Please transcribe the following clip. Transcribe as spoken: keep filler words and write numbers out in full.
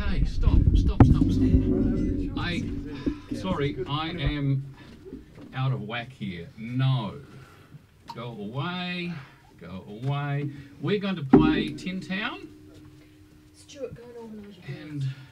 Okay, stop, stop, stop, stop. I, sorry, I am out of whack here. No. Go away, go away. We're going to play Tin Town. Stuart, go and organise your And